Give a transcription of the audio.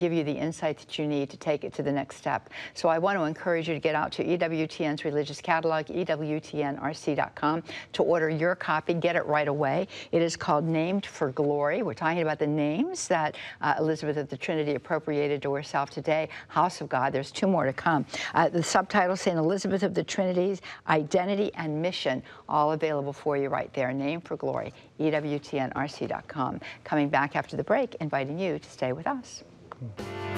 give you the insight that you need to take it to the next step. So I want to encourage you to get out to EWTN's religious catalog, EWTNRC.com, to order your copy. Get it right away. It is called Named for Glory. We're talking about the names that Elizabeth of the Trinity appropriated to herself today. House of God. There's 2 more to come. The subtitle saying Elizabeth of the Trinity's Identity and Mission, all available for you right there. Named for Glory, EWTNRC.com. Coming back after the break, inviting you to stay with us.